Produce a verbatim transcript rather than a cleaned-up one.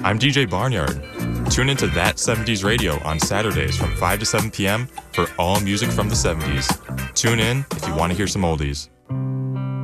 I'm D J Barnyard. Tune into That seventies Radio on Saturdays from five to seven p.m. for all music from the seventies. Tune in if you want to hear some oldies.